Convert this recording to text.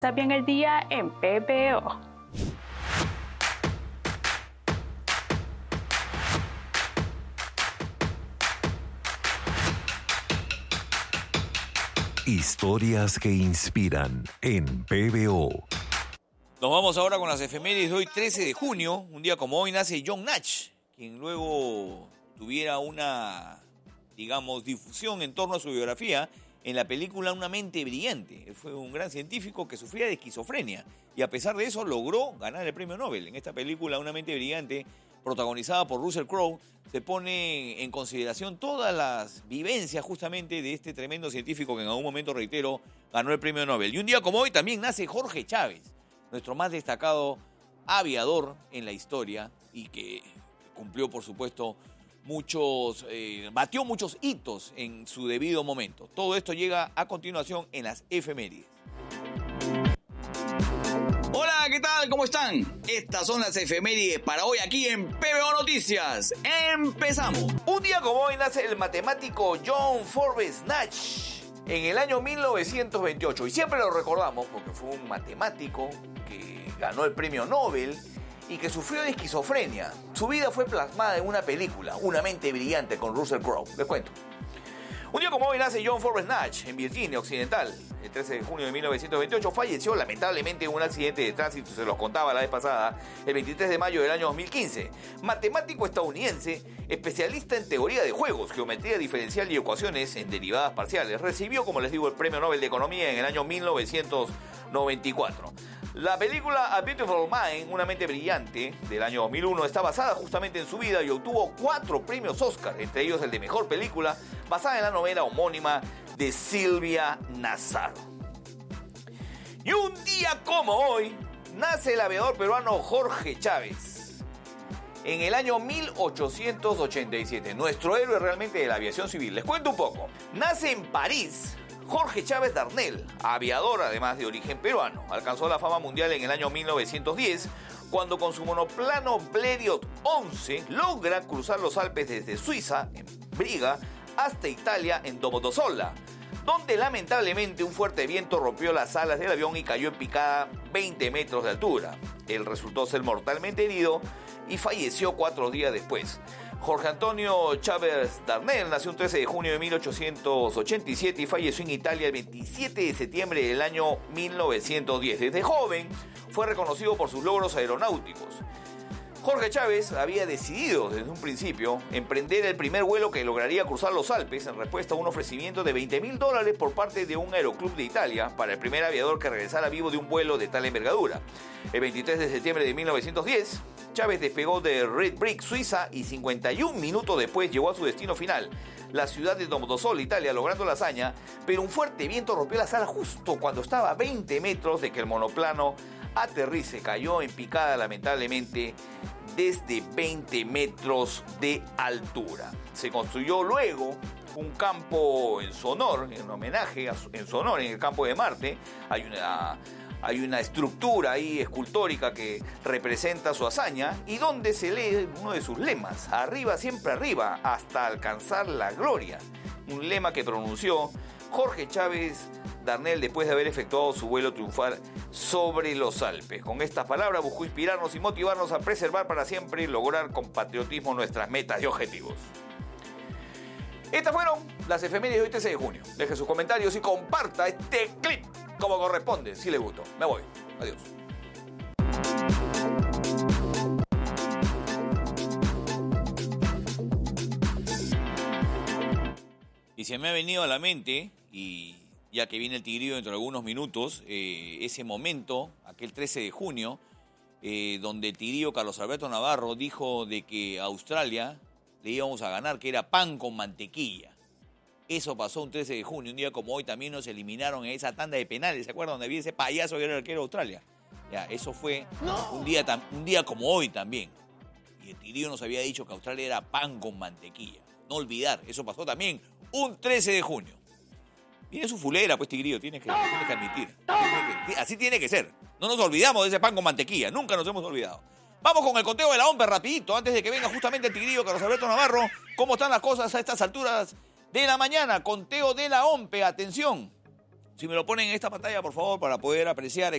Está bien el día en PBO. Historias que inspiran en PBO. Nos vamos ahora con las efemérides de hoy, 13 de junio. Un día como hoy nace John Nash, quien luego tuviera una, difusión en torno a su biografía en la película Una mente brillante. Él fue un gran científico que sufría de esquizofrenia y a pesar de eso logró ganar el premio Nobel. En esta película Una mente brillante, protagonizada por Russell Crowe, se pone en consideración todas las vivencias justamente de este tremendo científico que en algún momento, reitero, ganó el premio Nobel. Y un día como hoy también nace Jorge Chávez, nuestro más destacado aviador en la historia y que cumplió, por supuesto, batió muchos hitos en su debido momento. Todo esto llega a continuación en las efemérides. Hola, ¿qué tal? ¿Cómo están? Estas son las efemérides para hoy aquí en PBO Noticias. ¡Empezamos! Un día como hoy nace el matemático John Forbes Nash en el año 1928. Y siempre lo recordamos porque fue un matemático que ganó el premio Nobel y que sufrió de esquizofrenia. Su vida fue plasmada en una película, Una mente brillante, con Russell Crowe. Les cuento. Un día como hoy nace John Forbes Nash en Virginia Occidental. El 13 de junio de 1928 falleció lamentablemente en un accidente de tránsito, se los contaba la vez pasada, el 23 de mayo del año 2015. Matemático estadounidense, especialista en teoría de juegos, geometría diferencial y ecuaciones en derivadas parciales. Recibió, como les digo, el premio Nobel de Economía en el año 1994. La película A Beautiful Mind, Una mente brillante, del año 2001, está basada justamente en su vida y obtuvo 4 premios Oscar, entre ellos el de Mejor Película, basada en la novela homónima de Silvia Nazar. Y un día como hoy, nace el aviador peruano Jorge Chávez, en el año 1887, nuestro héroe realmente de la aviación civil. Les cuento un poco. Nace en París Jorge Chávez Darnell, aviador además de origen peruano. Alcanzó la fama mundial en el año 1910, cuando con su monoplano Blériot 11 logra cruzar los Alpes desde Suiza, en Briga, hasta Italia, en Domodossola, donde lamentablemente un fuerte viento rompió las alas del avión y cayó en picada 20 metros de altura. Él resultó ser mortalmente herido y falleció 4 días después. Jorge Antonio Chávez Darnell nació un 13 de junio de 1887 y falleció en Italia el 27 de septiembre del año 1910. Desde joven fue reconocido por sus logros aeronáuticos. Jorge Chávez había decidido desde un principio emprender el primer vuelo que lograría cruzar los Alpes en respuesta a un ofrecimiento de $20,000 por parte de un aeroclub de Italia para el primer aviador que regresara vivo de un vuelo de tal envergadura. El 23 de septiembre de 1910, Chávez despegó de Red Brick, Suiza, y 51 minutos después llegó a su destino final, la ciudad de Domodossola, Italia, logrando la hazaña, pero un fuerte viento rompió las alas justo cuando estaba a 20 metros de que el monoplano aterrice. Cayó en picada lamentablemente desde 20 metros de altura. Se construyó luego un campo en su honor, en homenaje en su honor, en el campo de Marte. Hay una estructura ahí escultórica que representa su hazaña y donde se lee uno de sus lemas: arriba, siempre arriba, hasta alcanzar la gloria. Un lema que pronunció Jorge Chávez Darnell después de haber efectuado su vuelo triunfal sobre los Alpes. Con estas palabras buscó inspirarnos y motivarnos a preservar para siempre y lograr con patriotismo nuestras metas y objetivos. Estas fueron las efemérides de hoy, 13 de junio. Deje sus comentarios y comparta este clip como corresponde, si les gustó. Me voy. Adiós. Y se me ha venido a la mente, y ya que viene el Tigrillo dentro de algunos minutos, ese momento, aquel 13 de junio, donde el Tigrillo Carlos Alberto Navarro dijo de que a Australia le íbamos a ganar, que era pan con mantequilla. Eso pasó un 13 de junio, un día como hoy también nos eliminaron en esa tanda de penales, ¿se acuerdan? Donde había ese payaso que era el arquero de Australia. Ya, eso fue un día como hoy también. Y el Tigrillo nos había dicho que Australia era pan con mantequilla. No olvidar, eso pasó también un 13 de junio. Tiene su fulera, pues, Tigrillo, tienes que admitir. Así tiene que ser. No nos olvidamos de ese pan con mantequilla, nunca nos hemos olvidado. Vamos con el conteo de la OMPE rapidito, antes de que venga justamente el Tigrillo Carlos Alberto Navarro. ¿Cómo están las cosas a estas alturas de la mañana? Conteo de la OMPE, atención. Si me lo ponen en esta pantalla, por favor, para poder apreciar